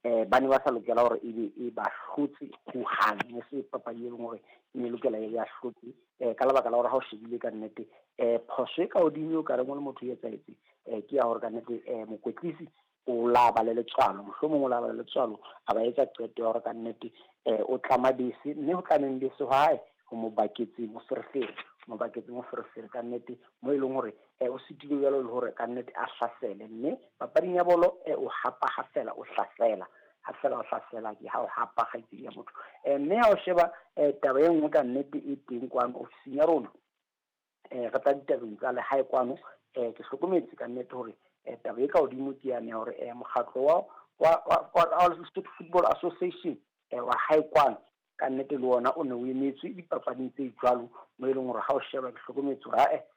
ba ne ba sa lokela gore e ba hlotse go hang mo se papadi e leng gore ne lokela ya hlotse ka lebaka la gore ha o shebile ka nnete phoso ka odimo ka re mo le motho ya tsaetse ke ya gore ka nnete mokwetlisi o la ba le letswalo mohlomong o la ba le letswalo a ba etsa qeto ya gore ka nnete o tlama bese mme o tlaneng bese hae go mo baketse mo ferefere ka nnete mo e leng gore o se dilo jalo le gore ka nnete a hlasele mme papading ya bolo o hapa hafela o hlasela ke ha o hapa ga itse ya motho mme ha o sheba taba e nngwe ka nnete e teng kwano ofising ya rona re tla ditabeng tsa lehae kwano ke hlokometse ka nnete gore taba e ka odimo ke yane ya gore mokgatlo wa Lesotho Football Association wa hae kwano ka nnete le wona o ne o emetswe dipapading tse jwalo mo e leng gore ha o sheba ke hlokometse gore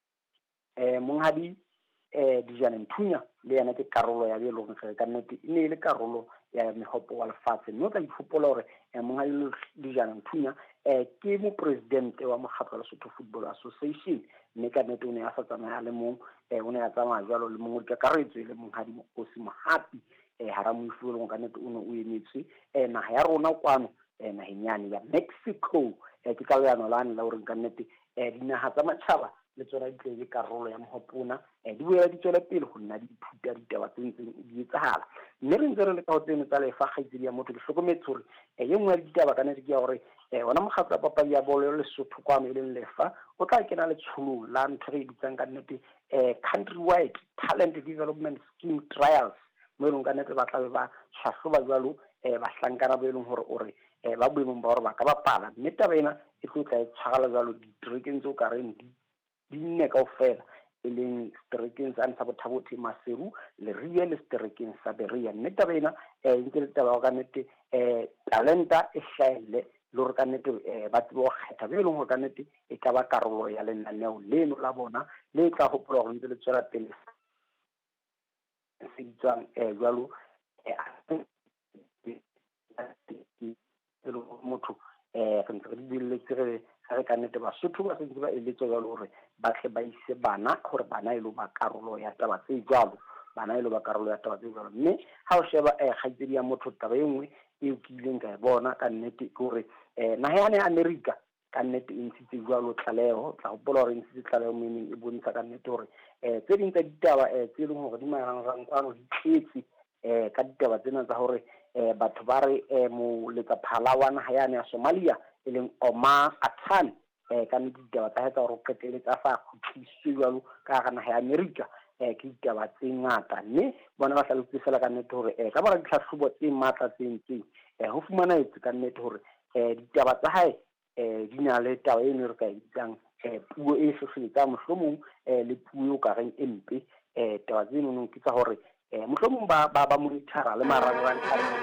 monghadi Dijana Nthunya le yena ke karolo ya belong ka nnete e ne le karolo ya mehopo wa lefatshe mme o tla ifopola gore monghadi Dijana Nthunya ke mo president wa mokgatlo wa Lesotho Football Association mme ka nnete o ne a sa tsamaya le mong o ne a tsamaya jwalo le mongwe ka karetso le monghadi Mokosi Mohapi hara moifolo ka nnete o ne o emetswe naga ya rona kwano nahenyane ya Mexico ke ka leano la la gore ka nnete dinaga tsa matšhaba le tsona di tletse karolo ya mohopona di boela di tswela pele go nna di ithuta ditaba tse ntseng di etsahala mme re ntse re le ka go tseno tsa lefa gaitsedi ya motho ke hlokometse gore ye nngwe ya ditaba ka nnete ke ya gore ona mokgatlo wa papadi ya bolo ya Lesotho kwano e leng lefa o tla kena letsholo la ntho re bitsang ka nnete countrywide talent development scheme trials mo e leng ka nnete ba tla be ba tlhahloba jwalo bahlankana ba e leng gore ba boemong ba gore ba ka bapala mme taba ena e tlo tla e tshwaragala jalo diterekeng tse o ka reng di nne kaofela e leng sterekeng sa ntsha bothabo Maseru le ria le sterekeng sa Beria mme taba ena ntse le taba ka nnete talenta e hlaile le gore ka nnete ba tsebe go kgetha be e leng gore ka nnete e ka ba karolo ya lenaneo leno la bona le tla gopola gore ntse le tswela pele se ditswang jwalo motho re ntse re di diletse re ka nnete Basotho ba sentse ba eletswa jalo gore ba tle ba ise bana gore bana e lo ba karolo ya taba tse jwalo mme ha o sheba gaitsedi ya motho taba e nngwe e o kileng ka e bona ka nnete ke gore naga ya America ka nnete e ntshitse jwalo tlaleho tla gopola gore e ntshitse tlaleho meaning e bontsha ka nnete gore tse ding tsa ditaba tse e leng gore di marangrang kwano di tletse ka ditaba tsena tsa gore batho ba re mo letsaphala wa naga yane ya Somalia e leng Omar Athan ka nnete ditaba tsa hetsa gore o qeteletsa fa khutlisitswe jwalo ka ga naga ya America ke ditaba tse ngata mme bona ba hlalositse fela ka nnete gore ka bara ditlhahlobo tse matla tse ntseng ho fumana etse ka nnete gore ditaba tsa hae di na le taba e ne re ka itsang puo e hlohleletsang mohlomong le puo o ka reng empe taba tseno ke tsa gore mohlomong ba monitara le marangrang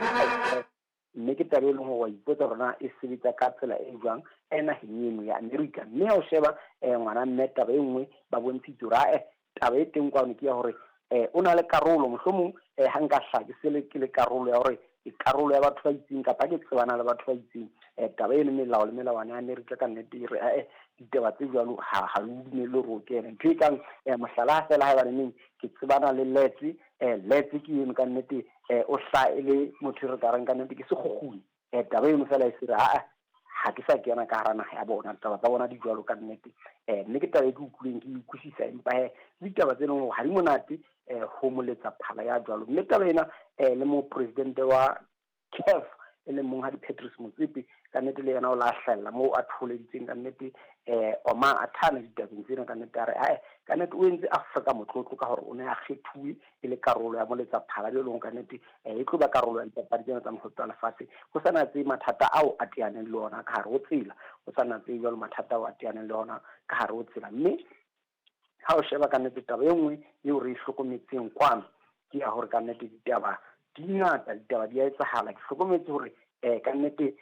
mme ke taba e leng gore wa ipotsa rona e sebetsa ka tsela e jwang nageng eno ya America mme ha o sheba ngwana mme taba e nngwe ba bontshitse gore taba e teng kwano ke ya gore o na le karolo mohlomong ha nka hlakisele ke le karolo ya gore e karolo ya batho ba itseng kapa ke tsebana le batho ba itseng taba e le melao le melawana ya America ka nnete e re ditaba tse jwalo ha o dumele gore o kene ntho e kang mohlala fela ha ba neng ke tsebana le letse ke eno ka nnete o hla e le motho re ka reng ka nnete ke segogodi taba eno fela e se re ha ke sa kena ka hara naga ya bona taba tsa bona di jwalo ka nnete mme ke taba e ke utlwileng ke ikutlwisa empa le ditaba tse leng ha di monate ho moletsa phala ya jwalo mme taba ena le mo president wa CAF e leng monghadi Patrice Motsepe ka nnete le yena o la hlalla mo a tholeditseng ka nnete Omar Athan ditabeng tsena ka nnete a re ka nnete o entse Afrika motlotlo ka gore o ne a kgethuwe e le karolo ya moletsa phala le leng ka nnete e tlo ba karolo ya dipapadi tsena tsa mogotsa lefatshe go sa natse mathata ao a teaneng le ona ka gare go tsela go sa natse jalo mathata ao a teaneng le ona ka gare go tsela mme ha o sheba ka nnete taba e nngwe eo re e hlokometseng kwano ke ya gore ka nnete ditaba di ngata ditaba di a etsahala ke hlokometse gore ka nnete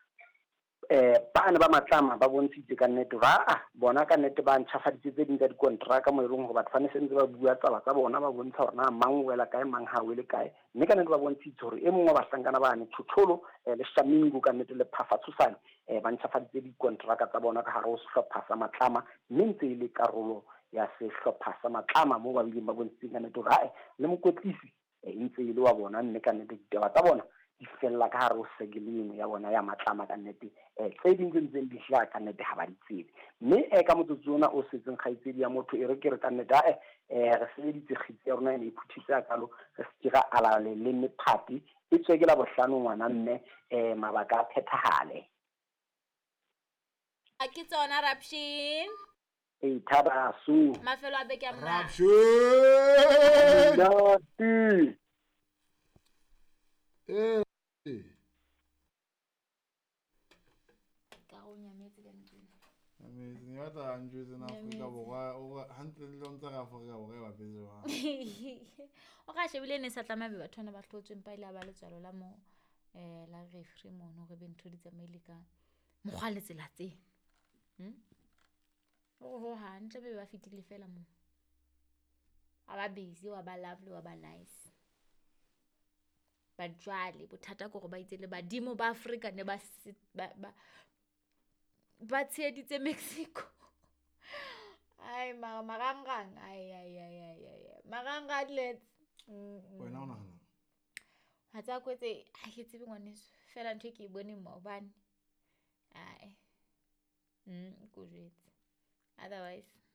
bana ba matlama ba bontshitse ka nnete bona ka nnete ba ntšhafaditse tse ding tsa dikonteraka mo e leng gore batho ba ne sentse ba bua tsaba tsa bona ba bontsha gore na mang o wela kae mang ha o wele kae mme ka nnete ba bontshitse gore e mongwe wa bahlankana ba ne Thutholo le Shamingu ka nnete le Phafatsosane ba ntšhafaditse dikonteraka tsa bona ka gare go sehlopha sa matlama mme ntse e le karolo ya sehlopha sa matlama mo ba bileng ba bontshitseng ka nnete gore le mokwetlisi ntse ile wa bona nne ka nnete ditaba tsa bona di fella ka hare ho segeleng ya bona ya matlama ka nnete tse ding tse ntseng di hlaha ka nnete ha ba di tsebe mme ka motsotso ona o setseng kgaitsedi ya motho e re ke re ka nnete re sebeditse kgitsi ya rona e ne e phuthitse ya kalo re se dira alale le mephati e tswe ke la bohlano ngwana mme mabaka a phethahale a ke tsona Rapshin Tharasu mafelo a beke a mna Rapshin ka go nyametse ka ntlong amazing ya ta njwetse na Afrika Borwa o hantle le ntse ga Afrika Borwa ba bese wa o ga shebile ne sa tlama be batho na ba hlotsweng pa ile ba letswalo la mo la referee mono re be ntho di tsamaile ka mogwa le tsela tse ho hantle be ba fitile fela mo a ba busy wa ba lovely wa ba nice ba jwale bothata go ba itse le badimo ba Africa ne ba tsheditse Mexico ai marangrang ai marangrang let's wena ona hana ha tsa kwetse ha ke tsebe ngwaneso fela ntho ke bone mo bane ai go jetse otherwise